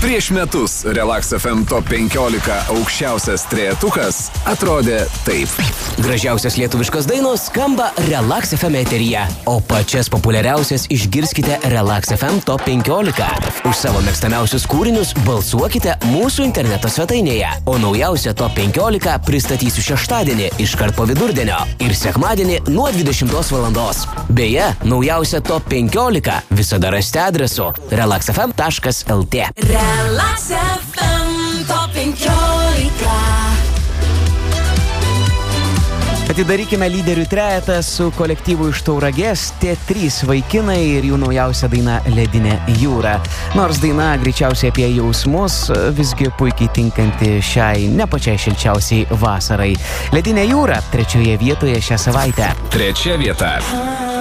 Prieš metus Relax FM Top 15 aukščiausias trejetukas atrodė taip. Gražiausias lietuviškos dainos skamba Relax FM eteryje, o pačias populiariausias išgirskite Relax FM Top 15. Už savo mėgstamiausius kūrinius balsuokite mūsų interneto svetainėje, o naujausią Top 15 pristatysiu šeštadienį iškart po vidurdienio ir sekmadienį nuo 20 valandos. Beje, naujausią Top 15 visada rasite adresu relaxfm.lt. Relax FM Top 15. Atidarykime lyderių trejetą su kolektyvu iš Tauragės, T3 vaikinai ir jų naujausia daina Ledinė jūra. Nors daina greičiausiai apie jausmus, visgi puikiai tinkanti šiai ne pačiai šilčiausiai vasarai. Ledinė jūra 3 vietoje šią savaitę. 3 vieta.